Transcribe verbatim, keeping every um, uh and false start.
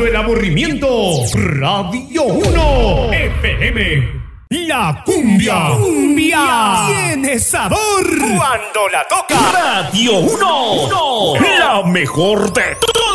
Calmando el aburrimiento. Radio uno F M. La cumbia. Cumbia. Tiene sabor. Cuando la toca. Radio uno. La mejor de todo.